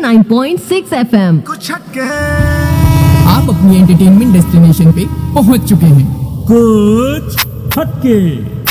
89.6 FM। कुछ हटके आप अपनी एंटरटेनमेंट डेस्टिनेशन पे पहुंच चुके हैं। कुछ हटके।